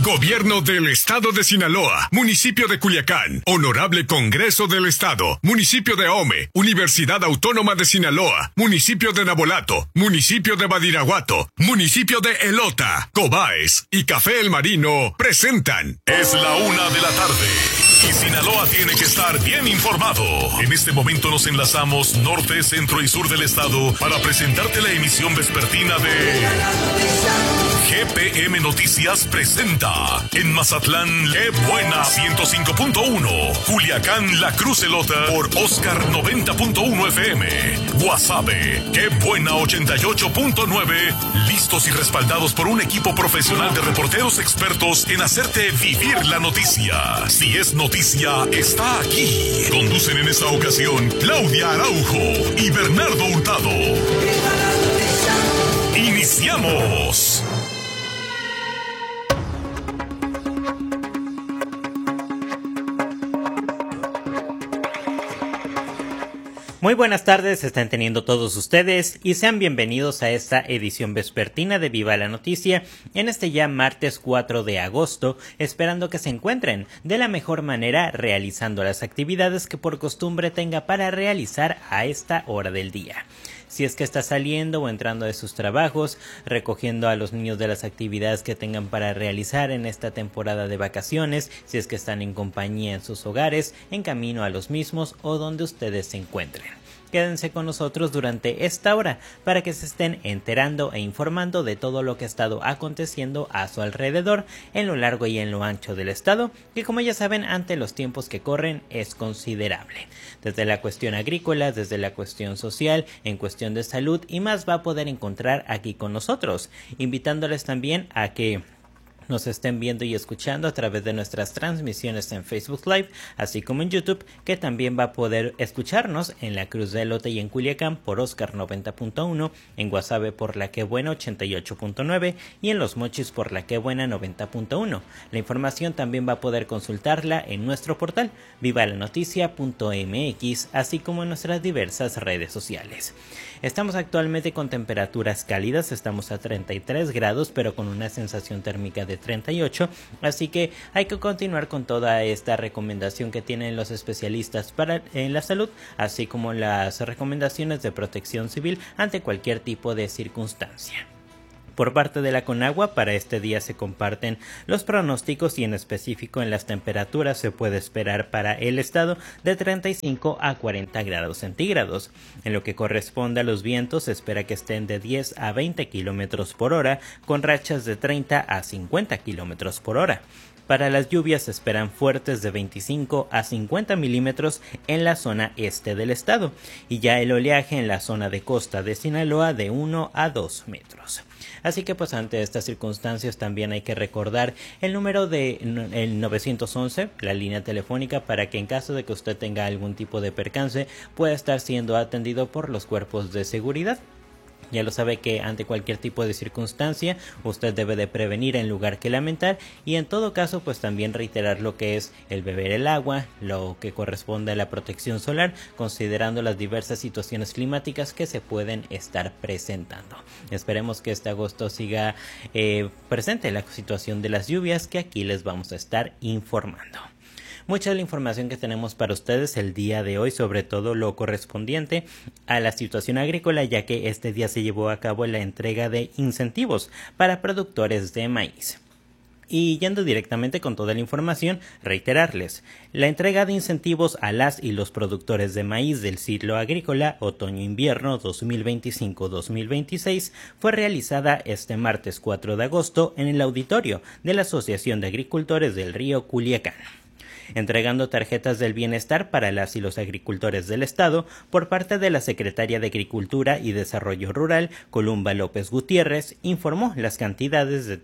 Gobierno del Estado de Sinaloa, Municipio de Culiacán, Honorable Congreso del Estado, Municipio de Ahome, Universidad Autónoma de Sinaloa, Municipio de Nabolato, Municipio de Badiraguato, Municipio de Elota, Cobaes y Café El Marino presentan. Es la 1:00 p.m. y Sinaloa tiene que estar bien informado. En este momento nos enlazamos norte, centro y sur del estado para presentarte la emisión vespertina de GPM Noticias presenta. En Mazatlán, Qué Buena 105.1, Culiacán, La Cruz Elota por Oscar 90.1 FM, Guasave, Qué Buena 88.9, listos y respaldados por un equipo profesional de reporteros expertos en hacerte vivir la noticia. Si es noticia, está aquí. Conducen en esta ocasión Claudia Araujo y Bernardo Hurtado. ¡Iniciamos! Muy buenas tardes, están teniendo todos ustedes y sean bienvenidos a esta edición vespertina de Viva la Noticia en este ya martes 4 de agosto, esperando que se encuentren de la mejor manera realizando las actividades que por costumbre tenga para realizar a esta hora del día. Si es que está saliendo o entrando de sus trabajos, recogiendo a los niños de las actividades que tengan para realizar en esta temporada de vacaciones, si es que están en compañía en sus hogares, en camino a los mismos o donde ustedes se encuentren. Quédense con nosotros durante esta hora para que se estén enterando e informando de todo lo que ha estado aconteciendo a su alrededor en lo largo y en lo ancho del estado, que como ya saben, ante los tiempos que corren es considerable. Desde la cuestión agrícola, desde la cuestión social, en cuestión de salud y más va a poder encontrar aquí con nosotros, invitándoles también a que nos estén viendo y escuchando a través de nuestras transmisiones en Facebook Live, así como en YouTube, que también va a poder escucharnos en La Cruz de Elote y en Culiacán por Oscar 90.1, en Guasave por La Que Buena 88.9 y en Los Mochis por La Que Buena 90.1. La información también va a poder consultarla en nuestro portal vivalanoticia.mx, así como en nuestras diversas redes sociales. Estamos actualmente con temperaturas cálidas, estamos a 33 grados, pero con una sensación térmica de 38, así que hay que continuar con toda esta recomendación que tienen los especialistas en la salud, así como las recomendaciones de protección civil ante cualquier tipo de circunstancia. Por parte de la Conagua, para este día se comparten los pronósticos y en específico en las temperaturas se puede esperar para el estado de 35 a 40 grados centígrados. En lo que corresponde a los vientos, se espera que estén de 10 a 20 kilómetros por hora, con rachas de 30 a 50 kilómetros por hora. Para las lluvias se esperan fuertes de 25 a 50 milímetros en la zona este del estado y ya el oleaje en la zona de costa de Sinaloa de 1 a 2 metros. Así que pues ante estas circunstancias también hay que recordar el número de el 911, la línea telefónica, para que en caso de que usted tenga algún tipo de percance pueda estar siendo atendido por los cuerpos de seguridad. Ya lo sabe que ante cualquier tipo de circunstancia usted debe de prevenir en lugar que lamentar y en todo caso pues también reiterar lo que es el beber el agua, lo que corresponde a la protección solar, considerando las diversas situaciones climáticas que se pueden estar presentando. Esperemos que este agosto siga presente la situación de las lluvias que aquí les vamos a estar informando. Mucha de la información que tenemos para ustedes el día de hoy, sobre todo lo correspondiente a la situación agrícola, ya que este día se llevó a cabo la entrega de incentivos para productores de maíz. Y yendo directamente con toda la información, reiterarles, la entrega de incentivos a las y los productores de maíz del ciclo agrícola otoño-invierno 2025-2026 fue realizada este martes 4 de agosto en el auditorio de la Asociación de Agricultores del Río Culiacán, entregando tarjetas del bienestar para las y los agricultores del estado por parte de la Secretaria de Agricultura y Desarrollo Rural, Columba López Gutiérrez, informó las cantidades de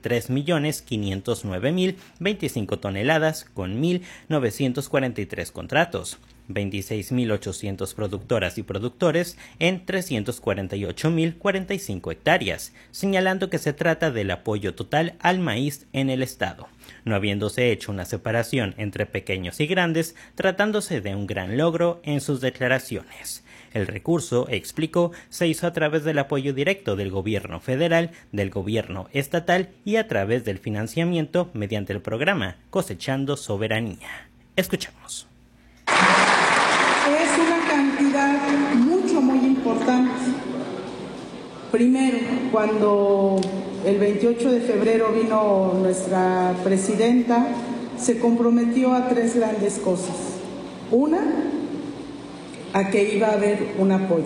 3.509.025 toneladas con 1.943 contratos. 26.800 productoras y productores en 348.045 hectáreas, señalando que se trata del apoyo total al maíz en el estado, no habiéndose hecho una separación entre pequeños y grandes, tratándose de un gran logro en sus declaraciones. El recurso, explicó, se hizo a través del apoyo directo del gobierno federal, del gobierno estatal y a través del financiamiento mediante el programa Cosechando Soberanía. Escuchamos. Es una cantidad muy importante. Primero, cuando el 28 de febrero vino nuestra presidenta, se comprometió a 3 grandes cosas. Una, a que iba a haber un apoyo.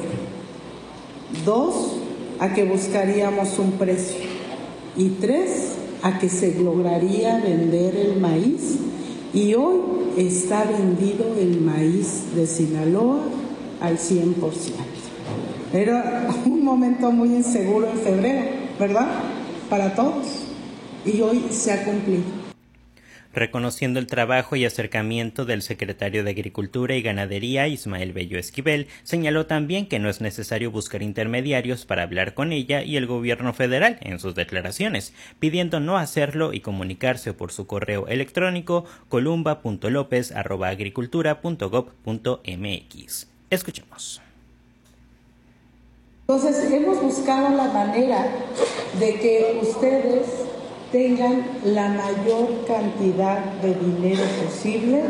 2, a que buscaríamos un precio. Y 3, a que se lograría vender el maíz. Y hoy está vendido el maíz de Sinaloa al 100%. Era un momento muy inseguro en febrero, ¿verdad? Para todos. Y hoy se ha cumplido. Reconociendo el trabajo y acercamiento del secretario de Agricultura y Ganadería, Ismael Bello Esquivel, señaló también que no es necesario buscar intermediarios para hablar con ella y el gobierno federal en sus declaraciones, pidiendo no hacerlo y comunicarse por su correo electrónico columba.lopez@agricultura.gov.mx. Escuchemos. Entonces, hemos buscado la manera de que ustedes tengan la mayor cantidad de dinero posible,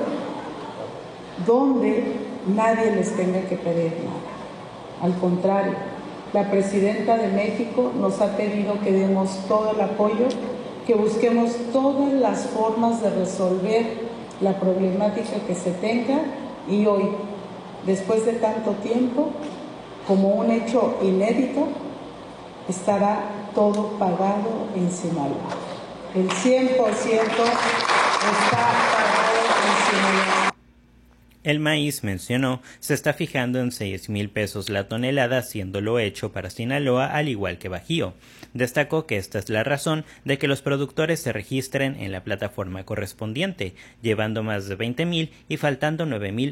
donde nadie les tenga que pedir nada. Al contrario, la presidenta de México nos ha pedido que demos todo el apoyo, que busquemos todas las formas de resolver la problemática que se tenga, y hoy, después de tanto tiempo, como un hecho inédito, estará todo pagado en Sinaloa. El 100% está pagado en Sinaloa. El maíz, mencionó, se está fijando en 6,000 pesos la tonelada, siéndolo hecho para Sinaloa al igual que Bajío. Destacó que esta es la razón de que los productores se registren en la plataforma correspondiente, llevando más de 20,000 y faltando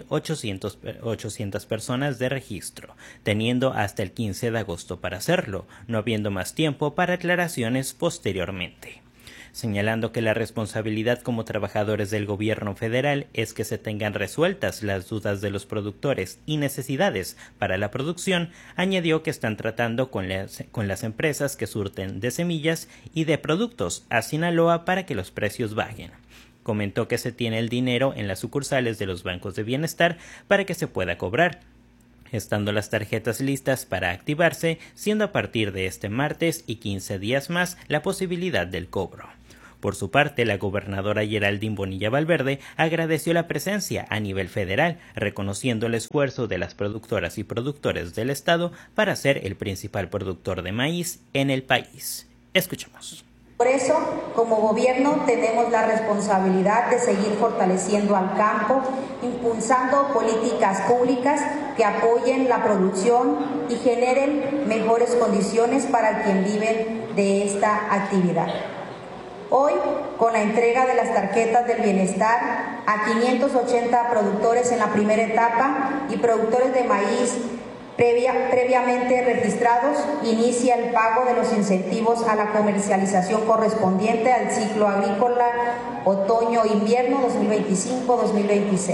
9,800 personas de registro, teniendo hasta el 15 de agosto para hacerlo, no habiendo más tiempo para aclaraciones posteriormente. Señalando que la responsabilidad como trabajadores del gobierno federal es que se tengan resueltas las dudas de los productores y necesidades para la producción, añadió que están tratando con las empresas que surten de semillas y de productos a Sinaloa para que los precios bajen. Comentó que se tiene el dinero en las sucursales de los bancos de bienestar para que se pueda cobrar, estando las tarjetas listas para activarse, siendo a partir de este martes y 15 días más la posibilidad del cobro. Por su parte, la gobernadora Geraldine Bonilla Valverde agradeció la presencia a nivel federal, reconociendo el esfuerzo de las productoras y productores del estado para ser el principal productor de maíz en el país. Escuchemos. Por eso, como gobierno, tenemos la responsabilidad de seguir fortaleciendo al campo, impulsando políticas públicas que apoyen la producción y generen mejores condiciones para quien vive de esta actividad. Hoy, con la entrega de las tarjetas del bienestar a 580 productores en la primera etapa y productores de maíz previamente registrados, inicia el pago de los incentivos a la comercialización correspondiente al ciclo agrícola otoño-invierno 2025-2026.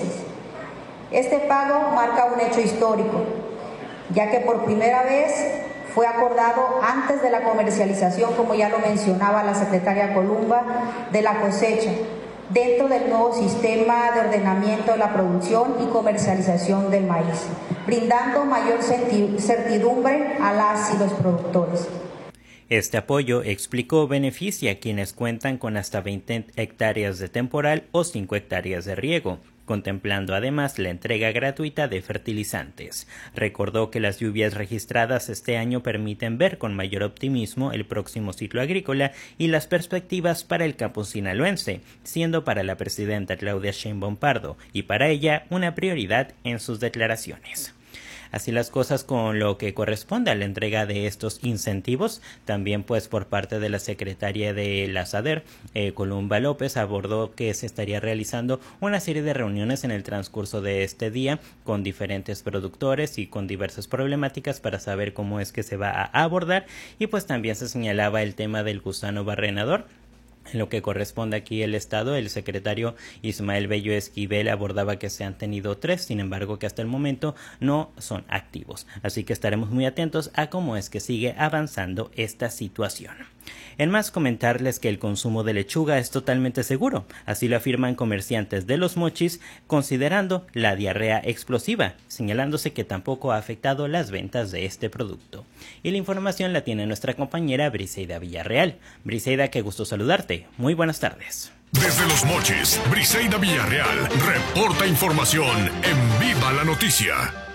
Este pago marca un hecho histórico, ya que por primera vez fue acordado antes de la comercialización, como ya lo mencionaba la secretaria Columba, de la cosecha, dentro del nuevo sistema de ordenamiento de la producción y comercialización del maíz, brindando mayor certidumbre a las y los productores. Este apoyo, explicó, beneficia a quienes cuentan con hasta 20 hectáreas de temporal o 5 hectáreas de riego, contemplando además la entrega gratuita de fertilizantes. Recordó que las lluvias registradas este año permiten ver con mayor optimismo el próximo ciclo agrícola y las perspectivas para el campo sinaloense, siendo para la presidenta Claudia Sheinbaum Pardo y para ella una prioridad en sus declaraciones. Así las cosas con lo que corresponde a la entrega de estos incentivos, también pues por parte de la secretaria de la SADER, Columba López, abordó que se estaría realizando una serie de reuniones en el transcurso de este día con diferentes productores y con diversas problemáticas para saber cómo es que se va a abordar, y pues también se señalaba el tema del gusano barrenador. En lo que corresponde aquí el Estado, el secretario Ismael Bello Esquivel abordaba que se han tenido 3, sin embargo que hasta el momento no son activos. Así que estaremos muy atentos a cómo es que sigue avanzando esta situación. En más, comentarles que el consumo de lechuga es totalmente seguro, así lo afirman comerciantes de Los Mochis, considerando la diarrea explosiva, señalándose que tampoco ha afectado las ventas de este producto. Y la información la tiene nuestra compañera Briseida Villarreal. Briseida, qué gusto saludarte. Muy buenas tardes. Desde Los Mochis, Briseida Villarreal reporta información en Viva la Noticia.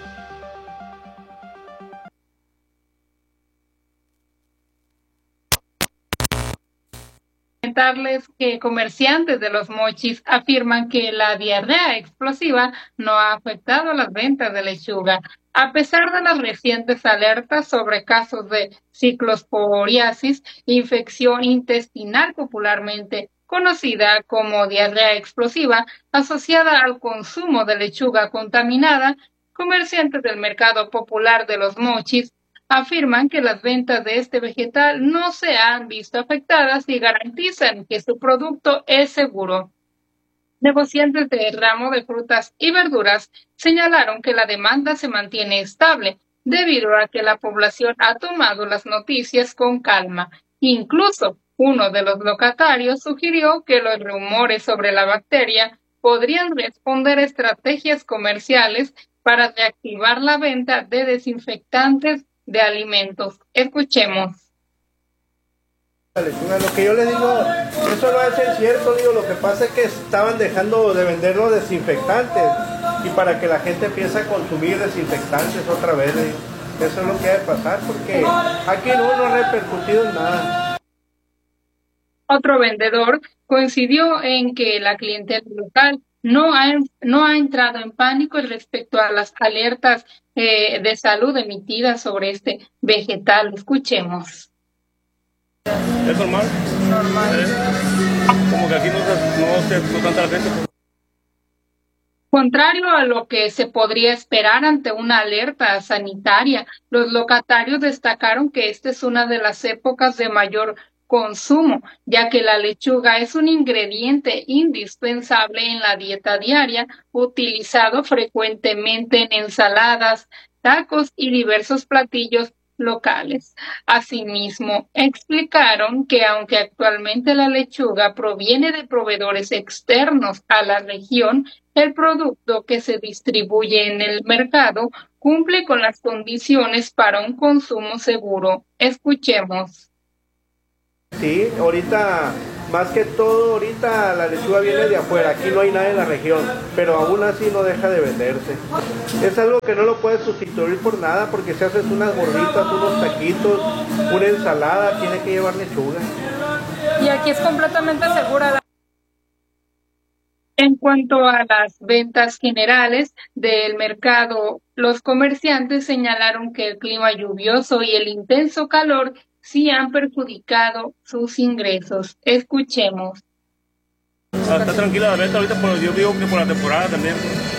Comentarles que comerciantes de Los Mochis afirman que la diarrea explosiva no ha afectado las ventas de lechuga, a pesar de las recientes alertas sobre casos de ciclosporiasis, infección intestinal popularmente conocida como diarrea explosiva, asociada al consumo de lechuga contaminada. Comerciantes del mercado popular de Los Mochis afirman que las ventas de este vegetal no se han visto afectadas y garantizan que su producto es seguro. Negociantes del ramo de frutas y verduras señalaron que la demanda se mantiene estable debido a que la población ha tomado las noticias con calma. Incluso uno de los locatarios sugirió que los rumores sobre la bacteria podrían responder a estrategias comerciales para reactivar la venta de desinfectantes de alimentos. Escuchemos. Lo que yo le digo, eso no es cierto, digo, lo que pasa es que estaban dejando de vender los desinfectantes y para que la gente empiece a consumir desinfectantes otra vez, eso es lo que ha de pasar porque aquí no ha repercutido en nada. Otro vendedor coincidió en que la clientela local no ha entrado en pánico respecto a las alertas de salud emitidas sobre este vegetal. Escuchemos. ¿Es normal? Normal. Como que aquí no tanta gente. Contrario a lo que se podría esperar ante una alerta sanitaria, los locatarios destacaron que esta es una de las épocas de mayor consumo, ya que la lechuga es un ingrediente indispensable en la dieta diaria, utilizado frecuentemente en ensaladas, tacos y diversos platillos locales. Asimismo, explicaron que aunque actualmente la lechuga proviene de proveedores externos a la región, el producto que se distribuye en el mercado cumple con las condiciones para un consumo seguro. Escuchemos. Sí, ahorita, más que todo, ahorita la lechuga viene de afuera, aquí no hay nada en la región, pero aún así no deja de venderse. Es algo que no lo puedes sustituir por nada, porque si haces unas gorditas, unos taquitos, una ensalada, tiene que llevar lechuga. Y aquí es completamente segura. En cuanto a las ventas generales del mercado, los comerciantes señalaron que el clima lluvioso y el intenso calor sí han perjudicado sus ingresos. Escuchemos. Está tranquila la venta ahorita, pero yo digo que por la temporada también.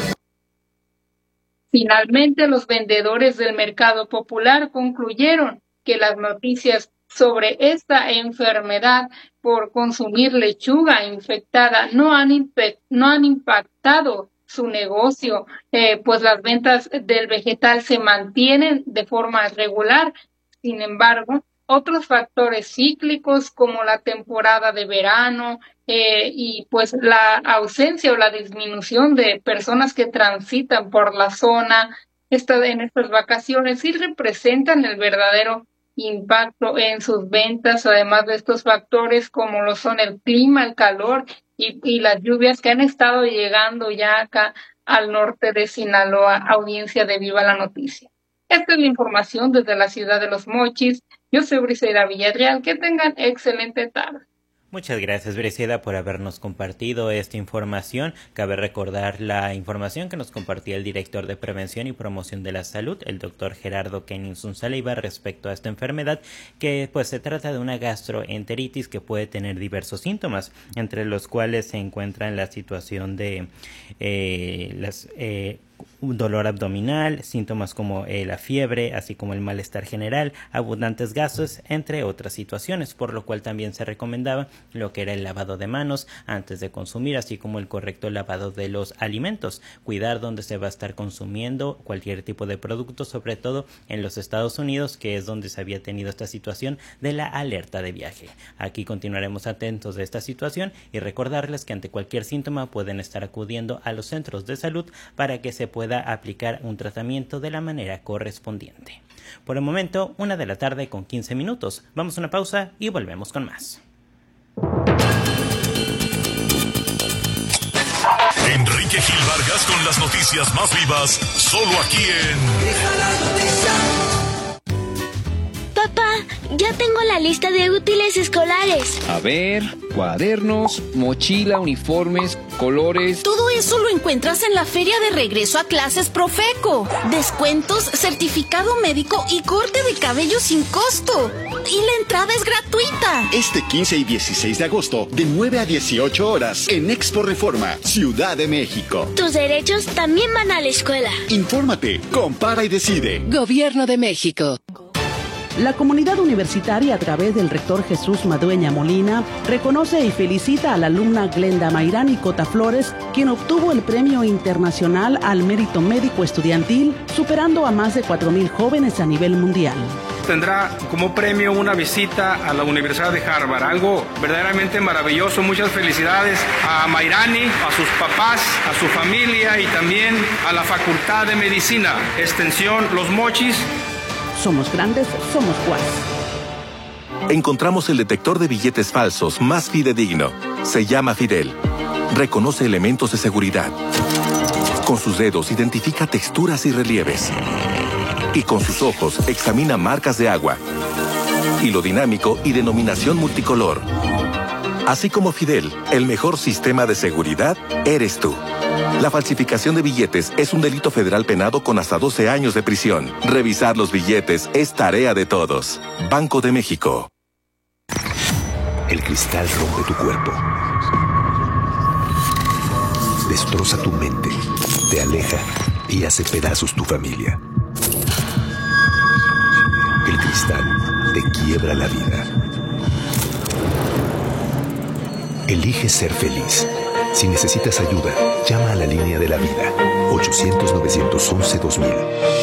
Finalmente, los vendedores del mercado popular concluyeron que las noticias sobre esta enfermedad por consumir lechuga infectada no han impactado su negocio, pues las ventas del vegetal se mantienen de forma regular. Sin embargo, otros factores cíclicos como la temporada de verano y pues la ausencia o la disminución de personas que transitan por la zona en estas vacaciones sí representan el verdadero impacto en sus ventas, además de estos factores como lo son el clima, el calor y las lluvias que han estado llegando ya acá al norte de Sinaloa. Audiencia de Viva la Noticia. Esta es la información desde la ciudad de Los Mochis. Yo soy Briseida Villarreal. Que tengan excelente tarde. Muchas gracias, Briseida, por habernos compartido esta información. Cabe recordar la información que nos compartía el director de Prevención y Promoción de la Salud, el doctor Gerardo Kenninson Saliba, respecto a esta enfermedad, que pues se trata de una gastroenteritis que puede tener diversos síntomas, entre los cuales se encuentran la situación de un dolor abdominal, síntomas como la fiebre, así como el malestar general, abundantes gases, entre otras situaciones, por lo cual también se recomendaba lo que era el lavado de manos antes de consumir, así como el correcto lavado de los alimentos, cuidar dónde se va a estar consumiendo cualquier tipo de producto, sobre todo en los Estados Unidos, que es donde se había tenido esta situación de la alerta de viaje. Aquí continuaremos atentos de esta situación y recordarles que ante cualquier síntoma pueden estar acudiendo a los centros de salud para que se pueda aplicar un tratamiento de la manera correspondiente. Por el momento, 1:15 p.m. Vamos a una pausa y volvemos con más. Enrique Gil Vargas con las noticias más vivas, solo aquí en... Papá, ya tengo la lista de útiles escolares. A ver, cuadernos, mochila, uniformes, colores... Todo eso lo encuentras en la Feria de Regreso a Clases Profeco. Descuentos, certificado médico y corte de cabello sin costo. Y la entrada es gratuita. Este 15 y 16 de agosto, de 9 a 18 horas, en Expo Reforma, Ciudad de México. Tus derechos también van a la escuela. Infórmate, compara y decide. Gobierno de México. La comunidad universitaria, a través del rector Jesús Madueña Molina, reconoce y felicita a la alumna Glenda Mayrani Cota Flores, quien obtuvo el Premio Internacional al Mérito Médico Estudiantil, superando a más de 4,000 jóvenes a nivel mundial. Tendrá como premio una visita a la Universidad de Harvard, algo verdaderamente maravilloso. Muchas felicidades a Mayrani, a sus papás, a su familia y también a la Facultad de Medicina, Extensión Los Mochis. Somos grandes, somos Guas. Encontramos el detector de billetes falsos más fidedigno. Se llama Fidel. Reconoce elementos de seguridad. Con sus dedos identifica texturas y relieves. Y con sus ojos examina marcas de agua. Hilo dinámico y denominación multicolor. Así como Fidel, el mejor sistema de seguridad eres tú. La falsificación de billetes es un delito federal penado con hasta 12 años de prisión. Revisar los billetes es tarea de todos. Banco de México. El cristal rompe tu cuerpo. Destroza tu mente. Te aleja y hace pedazos tu familia. El cristal te quiebra la vida. Elige ser feliz. Si necesitas ayuda, llama a la línea de la vida. 800-911-2000.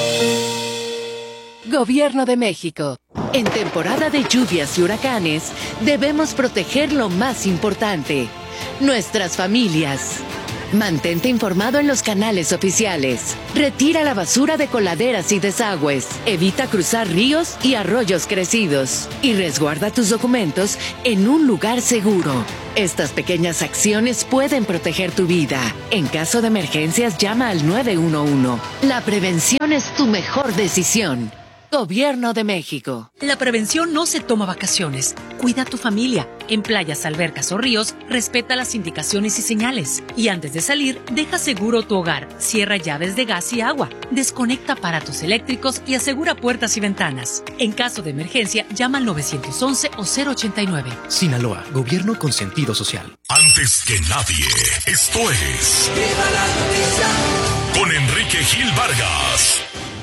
Gobierno de México. En temporada de lluvias y huracanes, debemos proteger lo más importante: nuestras familias. Mantente informado en los canales oficiales. Retira la basura de coladeras y desagües. Evita cruzar ríos y arroyos crecidos. Y resguarda tus documentos en un lugar seguro. Estas pequeñas acciones pueden proteger tu vida. En caso de emergencias, llama al 911. La prevención es tu mejor decisión. Gobierno de México. La prevención no se toma vacaciones. Cuida a tu familia. En playas, albercas o ríos, respeta las indicaciones y señales. Y antes de salir, deja seguro tu hogar. Cierra llaves de gas y agua. Desconecta aparatos eléctricos y asegura puertas y ventanas. En caso de emergencia, llama al 911 o 089. Sinaloa, gobierno con sentido social. Antes que nadie, esto es... ¡Viva la noticia! Con Enrique Gil Vargas.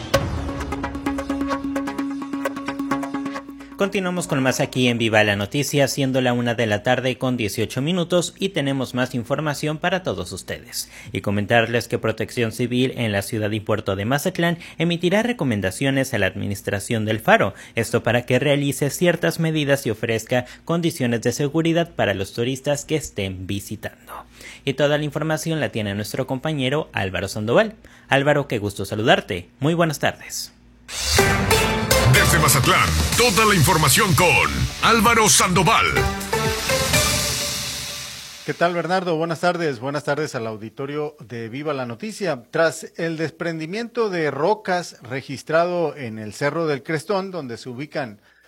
Continuamos con más aquí en Viva la Noticia, siendo la 1:18 p.m. y tenemos más información para todos ustedes. Y comentarles que Protección Civil en la ciudad y puerto de Mazatlán emitirá recomendaciones a la administración del Faro, esto para que realice ciertas medidas y ofrezca condiciones de seguridad para los turistas que estén visitando. Y toda la información la tiene nuestro compañero Álvaro Sandoval. Álvaro, qué gusto saludarte. Muy buenas tardes. Desde Mazatlán, toda la información con Álvaro Sandoval. ¿Qué tal, Bernardo? Buenas tardes al auditorio de Viva la Noticia. Tras el desprendimiento de rocas registrado en el Cerro del Crestón, donde se ubican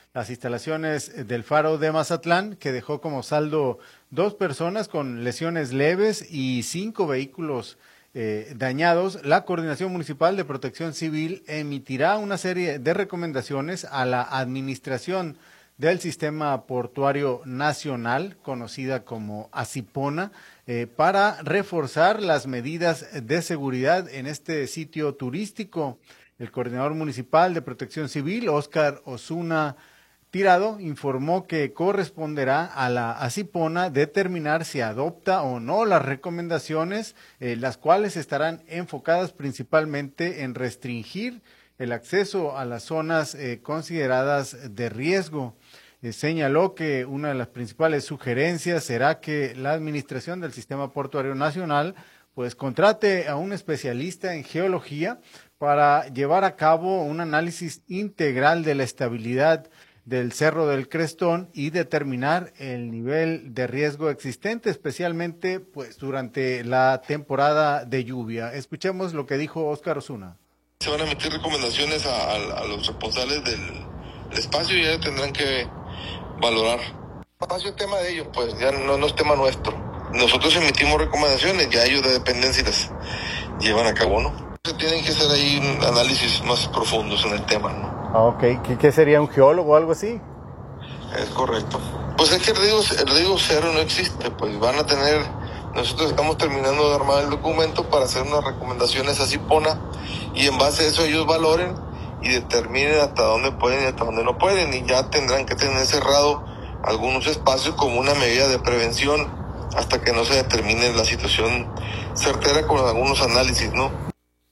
las instalaciones del Faro de Mazatlán, que dejó como saldo 2 personas con lesiones leves y 5 vehículos dañados. La Coordinación Municipal de Protección Civil emitirá una serie de recomendaciones a la Administración del Sistema Portuario Nacional, conocida como ASIPONA, para reforzar las medidas de seguridad en este sitio turístico. El coordinador municipal de Protección Civil, Óscar Osuna Tirado, informó que corresponderá a la ASIPONA determinar si adopta o no las recomendaciones, las cuales estarán enfocadas principalmente en restringir el acceso a las zonas consideradas de riesgo. Señaló que una de las principales sugerencias será que la Administración del Sistema Portuario Nacional pues contrate a un especialista en geología para llevar a cabo un análisis integral de la estabilidad del Cerro del Crestón y determinar el nivel de riesgo existente, especialmente pues durante la temporada de lluvia. Escuchemos lo que dijo Óscar Osuna. Se van a emitir recomendaciones a los responsables del espacio y ya tendrán que valorar. El espacio es tema de ellos, pues ya no es tema nuestro. Nosotros emitimos recomendaciones, ya ellos de dependencia las llevan a cabo, ¿no? Tienen que hacer ahí análisis más profundos en el tema, ¿no? Ok, ¿qué sería un geólogo o algo así? Es correcto. Pues es que el riesgo cero no existe, pues van a tener, nosotros estamos terminando de armar el documento para hacer unas recomendaciones a CIPONA y en base a eso ellos valoren y determinen hasta dónde pueden y hasta dónde no pueden y ya tendrán que tener cerrado algunos espacios como una medida de prevención hasta que no se determine la situación certera con algunos análisis, ¿no?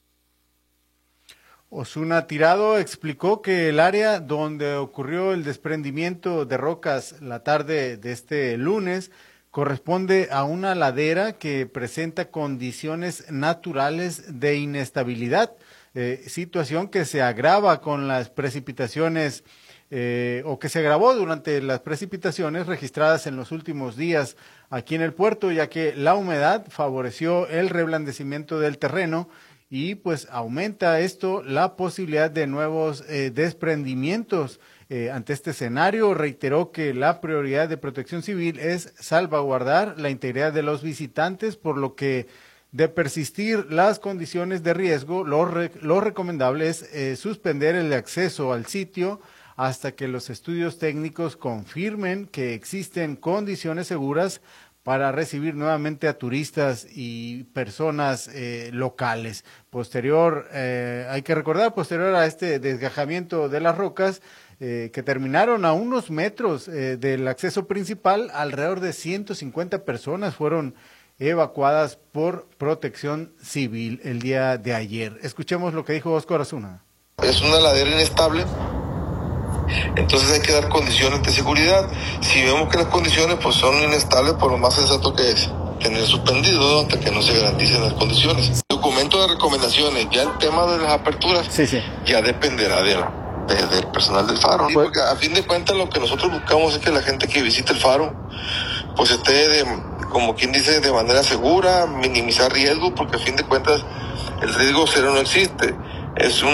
Osuna Tirado explicó que el área donde ocurrió el desprendimiento de rocas la tarde de este lunes corresponde a una ladera que presenta condiciones naturales de inestabilidad, situación que se agrava con las precipitaciones o que se agravó durante las precipitaciones registradas en los últimos días aquí en el puerto, ya que la humedad favoreció el reblandecimiento del terreno y pues aumenta esto la posibilidad de nuevos desprendimientos. Ante este escenario, reiteró que la prioridad de Protección Civil es salvaguardar la integridad de los visitantes, por lo que de persistir las condiciones de riesgo, lo recomendable es suspender el acceso al sitio hasta que los estudios técnicos confirmen que existen condiciones seguras para recibir nuevamente a turistas y personas locales. Hay que recordar, posterior a este desgajamiento de las rocas, que terminaron a unos metros del acceso principal, alrededor de 150 personas fueron evacuadas por Protección Civil el día de ayer. Escuchemos lo que dijo Óscar Osuna. Es una ladera inestable, entonces hay que dar condiciones de seguridad. Si vemos que las condiciones pues son inestables, pues lo más sensato que es tener suspendido, ¿no? Hasta que no se garanticen las condiciones. Documento de recomendaciones, ya el tema de las aperturas ya dependerá del personal del faro. Porque a fin de cuentas lo que nosotros buscamos es que la gente que visite el faro pues esté, como quien dice, de manera segura, minimizar riesgos, porque a fin de cuentas el riesgo cero no existe. Es un